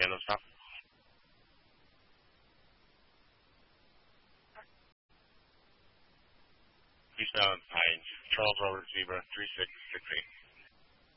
Tandem stop. Eastbound Pines, Charles Robert Zebra 3668.